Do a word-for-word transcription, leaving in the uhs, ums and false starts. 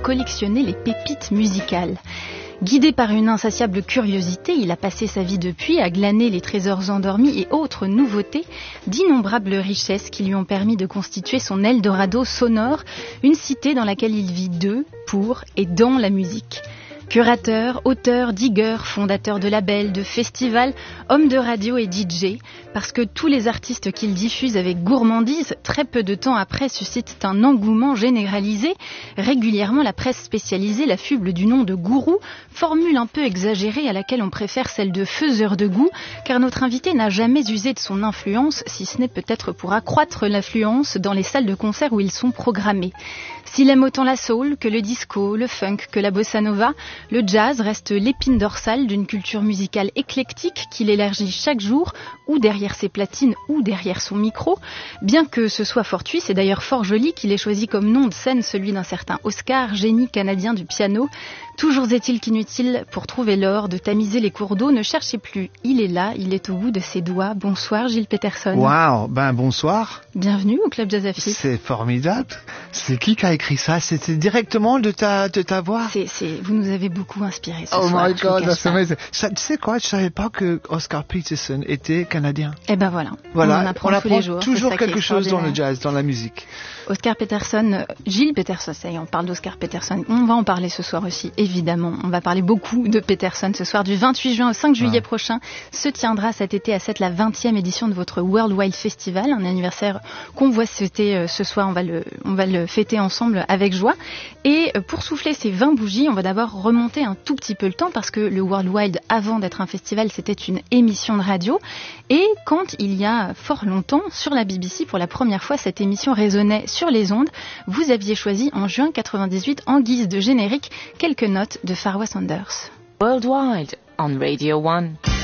collectionner les pépites musicales. Guidé par une insatiable curiosité, il a passé sa vie depuis à glaner les trésors endormis et autres nouveautés, d'innombrables richesses qui lui ont permis de constituer son Eldorado sonore, une cité dans laquelle il vit de, pour et dans la musique. Curateur, auteur, digueur, fondateur de labels, de festivals, homme de radio et D J, parce que tous les artistes qu'il diffuse avec gourmandise, très peu de temps après, suscitent un engouement généralisé. Régulièrement, la presse spécialisée l'affuble du nom de gourou, formule un peu exagérée à laquelle on préfère celle de faiseur de goût, car notre invité n'a jamais usé de son influence, si ce n'est peut-être pour accroître l'affluence dans les salles de concert où ils sont programmés. S'il aime autant la soul que le disco, le funk, que la bossa nova, le jazz reste l'épine dorsale d'une culture musicale éclectique qu'il élargit chaque jour, ou derrière ses platines ou derrière son micro. Bien que ce soit fortuit, c'est d'ailleurs fort joli qu'il ait choisi comme nom de scène celui d'un certain Oscar, génie canadien du piano. Toujours est-il qu'inutile, pour trouver l'or, de tamiser les cours d'eau, ne cherchez plus. Il est là, il est au bout de ses doigts. Bonsoir Gilles Peterson. Waouh, ben bonsoir. Bienvenue au Club Jazz Afrique. C'est formidable. C'est qui qui a écrit ça? C'était directement de ta, de ta voix? C'est, c'est, vous nous avez beaucoup inspiré ce oh soir. Oh my God, that's amazing. Ça, tu sais quoi, je savais pas que Oscar Peterson était canadien. Eh ben voilà, voilà. on en apprend, on apprend tous les jours. toujours quelque chose dans le jazz, dans la musique. Oscar Peterson, Gilles Peterson, ça y est, on parle d'Oscar Peterson. On va en parler ce soir aussi, évidemment. On va parler beaucoup de Peterson ce soir. Du vingt-huit juin au cinq juillet ouais. prochain se tiendra cet été à Sète la vingtième édition de votre World Wild Festival, un anniversaire qu'on voit fêter ce soir. On va le, on va le fêter ensemble avec joie. Et pour souffler ces vingt bougies, on va d'abord remonter un tout petit peu le temps parce que le World Wild, avant d'être un festival, c'était une émission de radio. Et quand il y a fort longtemps, sur la B B C, pour la première fois, cette émission résonnait sur les ondes, vous aviez choisi en juin quatre-vingt-dix-huit, en guise de générique, quelques notes de Farwa Sanders. Worldwide on Radio one.